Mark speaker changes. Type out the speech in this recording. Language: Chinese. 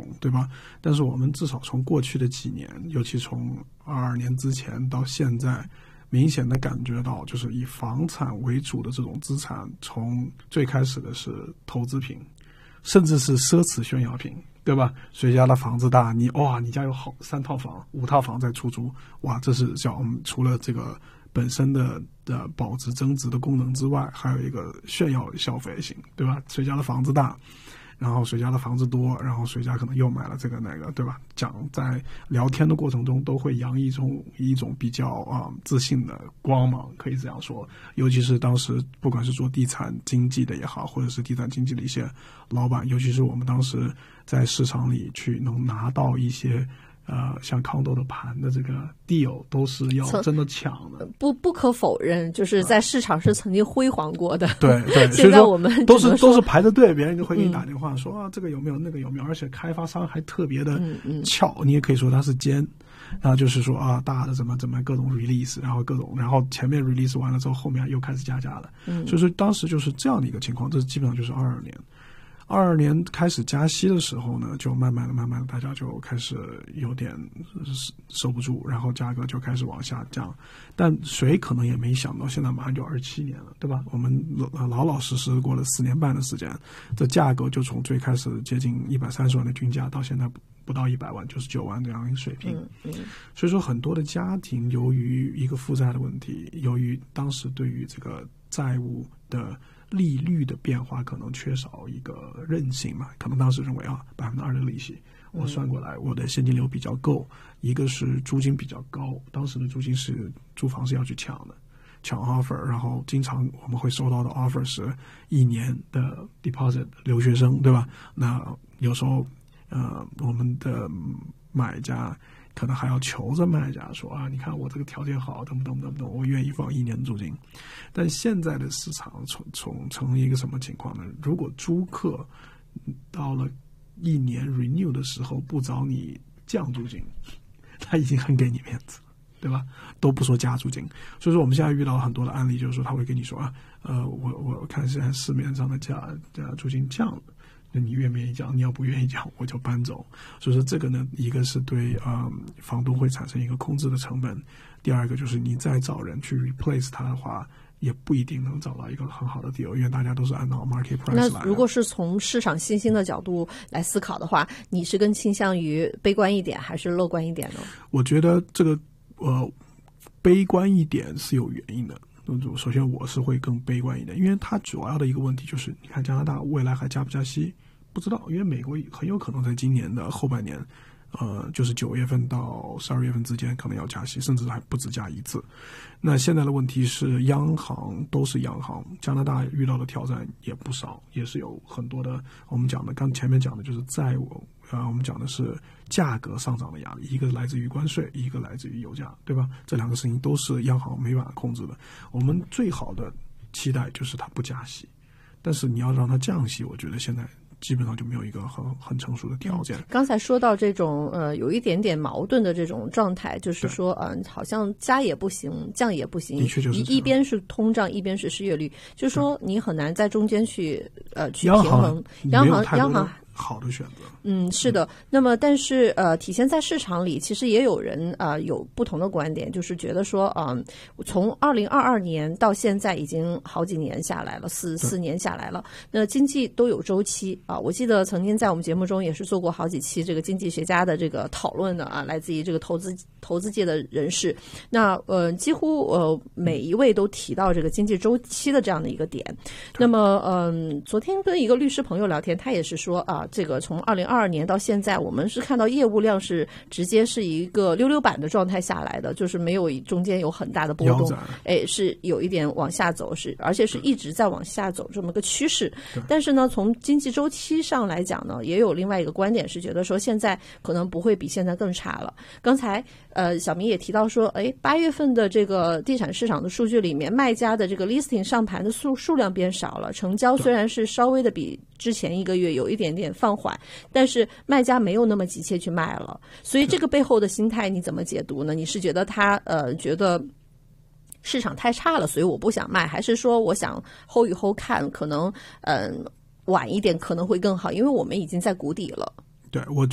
Speaker 1: 动，对吧？但是我们至少从过去的几年，尤其从22年之前到现在，明显的感觉到，就是以房产为主的这种资产，从最开始的是投资品，甚至是奢侈炫耀品，对吧？谁家的房子大，你家有好3套房、5套房在出租，哇，这是叫我们除了这个本身的保值增值的功能之外，还有一个炫耀消费性，对吧？谁家的房子大，然后谁家的房子多，然后谁家可能又买了这个那个，对吧？讲在聊天的过程中都会洋溢一种比较自信的光芒，可以这样说。尤其是当时不管是做地产经纪的也好，或者是地产经纪的一些老板，尤其是我们当时在市场里去能拿到一些像康豆的盘的这个 deal 都是要真的抢的，
Speaker 2: 不可否认，就是在市场是曾经辉煌过的。
Speaker 1: 对对，
Speaker 2: 现在我们
Speaker 1: 都是排着队，别人就会给你打电话说这个有没有那个有没有，而且开发商还特别的巧，你也可以说他是奸。然后就是说大的怎么各种 release， 然后前面 release 完了之后，后面又开始加价了。所以说当时就是这样的一个情况，这基本上就是22年开始加息的时候呢，就慢慢的大家就开始有点受不住，然后价格就开始往下降。但谁可能也没想到，现在马上就27年了，对吧？我们老实过了4年半的时间，这价格就从最开始接近130万的均价，到现在不到100万，99万这样一个水平。所以说很多的家庭由于一个负债的问题，由于当时对于这个债务的利率的变化可能缺少一个韧性嘛，可能当时认为2%的利息，我算过来我的现金流比较够，一个是租金比较高，当时的租金是租房是要去抢 offer， 然后经常我们会收到的 offer 是1年的 deposit， 留学生，对吧？那有时候我们的买家可能还要求着卖家说你看我这个条件好，等，我愿意放1年的租金。但现在的市场成一个什么情况呢？如果租客到了1年 renew 的时候不找你降租金，他已经很给你面子，对吧？都不说加租金。所以说我们现在遇到很多的案例，就是说他会跟你说我看现在市面上的租金降了，那你愿不愿意降？你要不愿意降，我就搬走。所以说这个呢，一个是对房东会产生一个空置的成本，第二个就是你再找人去 replace 它的话，也不一定能找到一个很好的 deal， 因为大家都是按照 market price 来的。
Speaker 2: 那如果是从市场信心的角度来思考的话，你是更倾向于悲观一点还是乐观一点呢？
Speaker 1: 我觉得这个悲观一点是有原因的。首先我是会更悲观一点，因为它主要的一个问题就是，你看加拿大未来还加不加息不知道，因为美国很有可能在今年的后半年就是9月份到12月份之间可能要加息，甚至还不止加1次。那现在的问题是央行都是央行，加拿大遇到的挑战也不少，也是有很多的，我们讲的刚前面讲的就是债务我们讲的是价格上涨的压力，一个来自于关税，一个来自于油价，对吧？这2个事情都是央行没办法控制的。我们最好的期待就是它不加息，但是你要让它降息，我觉得现在基本上就没有一个很成熟的条件。
Speaker 2: 刚才说到这种有一点点矛盾的这种状态，就是说好像加也不行，降也不行，
Speaker 1: 的确就是
Speaker 2: 一边是通胀，一边是失业率，就是说你很难在中间去平衡。央行
Speaker 1: 好的选择。
Speaker 2: 是的。那么但是体现在市场里，其实也有人有不同的观点，就是觉得说从2022年到现在已经好几年下来了，4年下来了，那经济都有周期我记得曾经在我们节目中也是做过好几期这个经济学家的这个讨论的来自于这个投资界的人士。那几乎每一位都提到这个经济周期的这样的一个点。那么昨天跟一个律师朋友聊天，他也是说这个从2022年到现在，我们是看到业务量是直接是一个溜溜板的状态下来的，就是没有中间有很大的波动，是有一点往下走，而且是一直在往下走这么个趋势。但是呢，从经济周期上来讲呢，也有另外一个观点是觉得说现在可能不会比现在更差了。刚才小明也提到说8月份的这个地产市场的数据里面，卖家的这个 listing 上盘的数量变少了，成交虽然是稍微的比之前1个月有一点点放缓，但是卖家没有那么急切去卖了。所以这个背后的心态你怎么解读呢？你是觉得他觉得市场太差了，所以我不想卖，还是说我想 hold 一 hold 看，可能晚一点可能会更好，因为我们已经在谷底了？
Speaker 1: 对，我